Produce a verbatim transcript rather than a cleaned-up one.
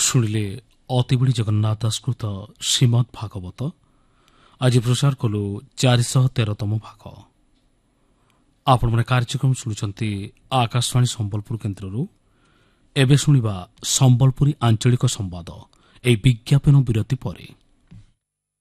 ଶୁଣିଲେ ଅତିବଡ଼ି ଜଗନ୍ନାଥ ଦାସକୃତ ଶ୍ରୀମଦ୍ ଭାଗବତ। ଆଜି ପ୍ରଚାର କଲୁ ଚାରିଶହ ତେରତମ ଭାଗ। ଆପଣମାନେ କାର୍ଯ୍ୟକ୍ରମ ଶୁଣୁଛନ୍ତି ଆକାଶବାଣୀ ସମ୍ବଲପୁର କେନ୍ଦ୍ରରୁ। ଏବେ ଶୁଣିବା ସମ୍ବଲପୁରୀ ଆଞ୍ଚଳିକ ସମ୍ବାଦ। ଏହି ବିଜ୍ଞାପନ ବିରତି ପରେ